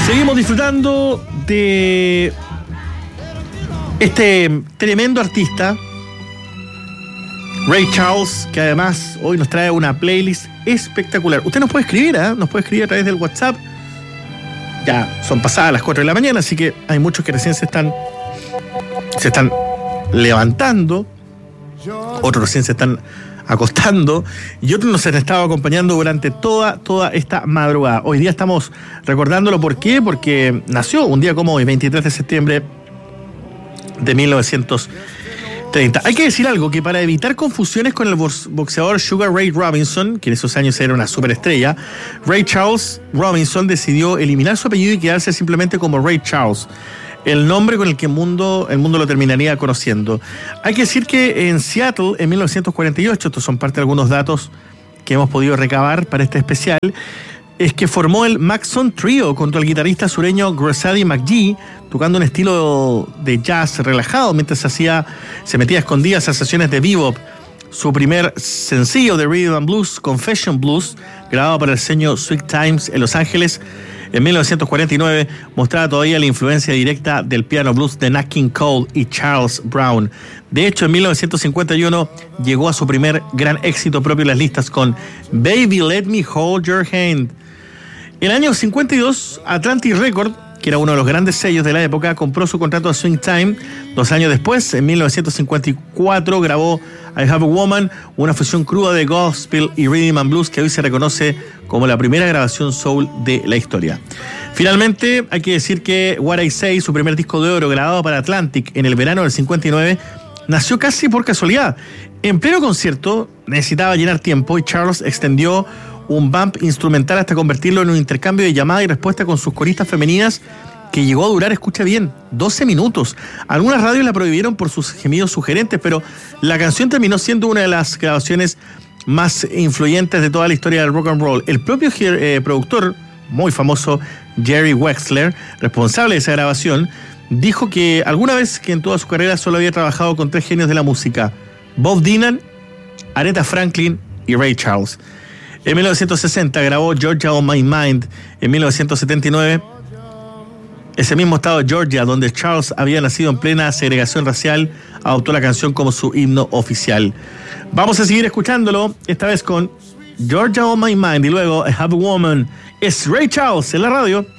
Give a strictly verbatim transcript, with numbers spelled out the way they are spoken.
Seguimos disfrutando de este tremendo artista, Ray Charles, que además hoy nos trae una playlist espectacular. Usted nos puede escribir, ¿eh? Nos puede escribir a través del WhatsApp. Ya son pasadas las cuatro de la mañana, así que hay muchos que recién se están, se están levantando, otros recién se están acostando y otros nos han estado acompañando durante toda, toda esta madrugada. Hoy día estamos recordándolo. ¿Por qué? Porque nació un día como hoy, veintitrés de septiembre de mil novecientos treinta. Hay que decir algo, que para evitar confusiones con el boxeador Sugar Ray Robinson, que en esos años era una superestrella, Ray Charles Robinson decidió eliminar su apellido y quedarse simplemente como Ray Charles, el nombre con el que el mundo, el mundo lo terminaría conociendo. Hay que decir que en Seattle, en mil novecientos cuarenta y ocho, estos son parte de algunos datos que hemos podido recabar para este especial, es que formó el Maxon Trio junto al guitarrista sureño Gressady McGee, tocando un estilo de jazz relajado mientras hacía, se metía a escondidas a sesiones de bebop. Su primer sencillo de Rhythm and Blues, Confession Blues, grabado para el sello Sweet Times en Los Ángeles en mil novecientos cuarenta y nueve, mostraba todavía la influencia directa del piano blues de Nat King Cole y Charles Brown. De hecho, en mil novecientos cincuenta y uno llegó a su primer gran éxito propio en las listas con Baby Let Me Hold Your Hand. En el año cincuenta y dos, Atlantic Records, que era uno de los grandes sellos de la época, compró su contrato a Swing Time. Dos años después, en mil novecientos cincuenta y cuatro, grabó I Have a Woman, una fusión cruda de gospel y rhythm and blues que hoy se reconoce como la primera grabación soul de la historia. Finalmente, hay que decir que What I Say, su primer disco de oro grabado para Atlantic en el verano del cincuenta y nueve, nació casi por casualidad. En pleno concierto necesitaba llenar tiempo y Charles extendió un bump instrumental hasta convertirlo en un intercambio de llamada y respuesta con sus coristas femeninas que llegó a durar, escucha bien, doce minutos. Algunas radios la prohibieron por sus gemidos sugerentes, pero la canción terminó siendo una de las grabaciones más influyentes de toda la historia del rock and roll. El propio eh, productor, muy famoso, Jerry Wexler, responsable de esa grabación, dijo que alguna vez que en toda su carrera solo había trabajado con tres genios de la música: Bob Dylan, Aretha Franklin y Ray Charles. En mil novecientos sesenta grabó Georgia on My Mind. En mil novecientos setenta y nueve, ese mismo estado de Georgia, donde Charles había nacido en plena segregación racial, adoptó la canción como su himno oficial. Vamos a seguir escuchándolo, esta vez con Georgia on My Mind y luego I Have a Woman. Es Ray Charles en la radio.